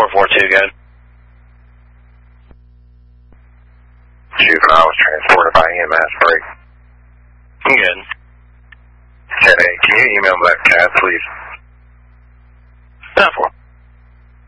442 good. Juvenile was transported by EMS break. Good. 10-8, can you email back Cass, please?